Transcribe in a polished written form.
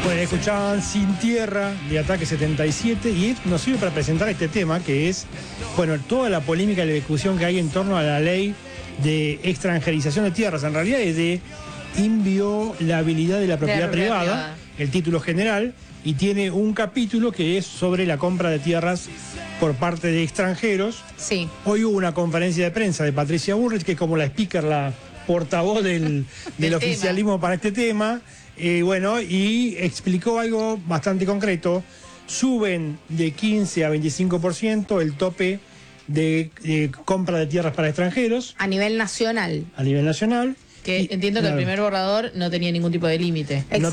Bueno, escuchaban Sin Tierra de Ataque 77 y nos sirve para presentar este tema que es, bueno, toda la polémica y la discusión que hay en torno a la ley de extranjerización de tierras. En realidad es de inviolabilidad de la propiedad privada, el título general, y tiene un capítulo que es sobre la compra de tierras por parte de extranjeros. Sí. Hoy hubo una conferencia de prensa de Patricia Bullrich, que es como la speaker, la portavoz del oficialismo para este tema. Bueno, y explicó algo bastante concreto. Suben de 15 a 25% el tope de compra de tierras para extranjeros. A nivel nacional. A nivel nacional. Que entiendo que el primer borrador no tenía ningún tipo de límite. No